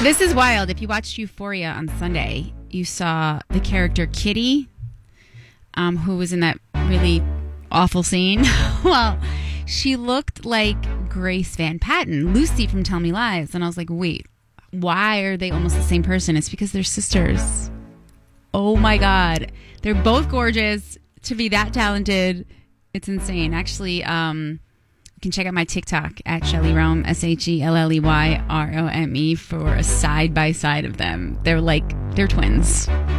This is wild. If you watched Euphoria on Sunday, you saw the character Kitty, who was in that really awful scene. Well, she looked like Grace Van Patten, Lucy from Tell Me Lies. And I was like, wait, why are they almost the same person? It's because they're sisters. Oh my God. They're both gorgeous. To be that talented, it's insane. Actually, you can check out my TikTok at Shelley Rome, SHELLEYROME, for a side by side of them. They're twins.